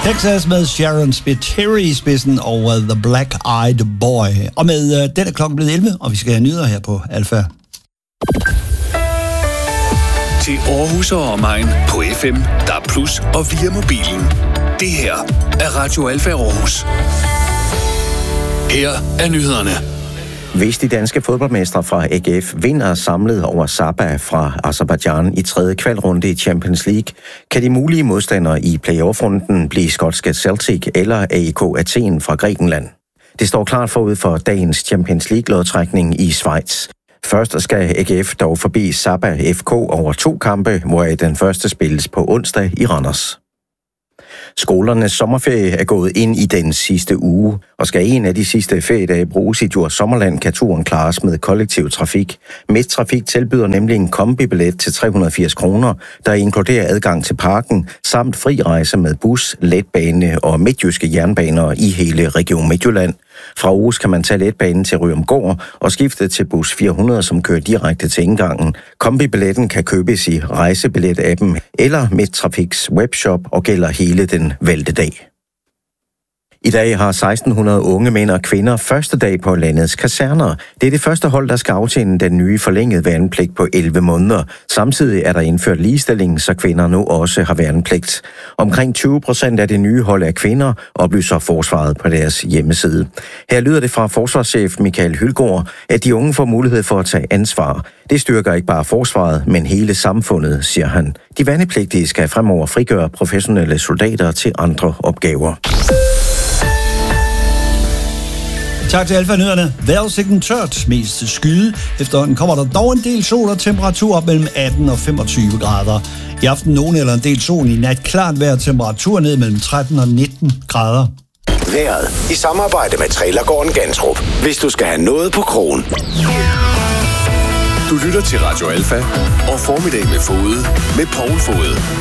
Texas med Sharon Spiteri i spidsen over The Black Eyed Boy. Og med den er klokken blevet 11, og vi skal have nyheder her på Alfa. Til Aarhus og omegn på FM, DAB+ og via mobilen. Det her er Radio Alfa Aarhus. Her er nyhederne. Hvis de danske fodboldmestre fra AGF vinder samlet over Saba fra Aserbajdsjan i tredje kvalrunde i Champions League, kan de mulige modstandere i playoff-runden blive skotske Celtic eller AEK Athen fra Grækenland. Det står klart forud for dagens Champions League-lodtrækning i Schweiz. Først skal AGF dog forbi Saba FK over 2 kampe, hvoraf den første spilles på onsdag i Randers. Skolernes sommerferie er gået ind i den sidste uge, og skal en af de sidste feriedage bruges i Djurs Sommerland, kan turen klares med kollektiv trafik. Midttrafik tilbyder nemlig en kombibillet til 380 kroner, der inkluderer adgang til parken, samt fri rejse med bus, letbane og midtjyske jernbaner i hele Region Midtjylland. Fra Aarhus kan man tage letbanen til Ryomgård og skifte til bus 400, som kører direkte til indgangen. Kombibilletten kan købes i rejsebillet-appen eller Midttrafiks webshop og gælder hele den valgte dag. I dag har 1600 unge mænd og kvinder første dag på landets kaserner. Det er det første hold, der skal aftjene den nye forlængede værnepligt på 11 måneder. Samtidig er der indført ligestilling, så kvinder nu også har værnepligt. Omkring 20% af det nye hold er kvinder, oplyser Forsvaret på deres hjemmeside. Her lyder det fra forsvarschef Michael Hylgaard, at de unge får mulighed for at tage ansvar. Det styrker ikke bare forsvaret, men hele samfundet, siger han. De værnepligtige skal fremover frigøre professionelle soldater til andre opgaver. Tak til Alfa-nyhederne. Vejrudsigten tørt, mest skyde. Efterhånden kommer der dog en del sol og temperatur op mellem 18 og 25 grader. I aften nogen eller en del sol, i nat klart vejr, temperatur ned mellem 13 og 19 grader. Vejret i samarbejde med Trailergården Gantrup. Hvis du skal have noget på krogen. Du lytter til Radio Alfa og Formiddag med Fode med Poul Fode.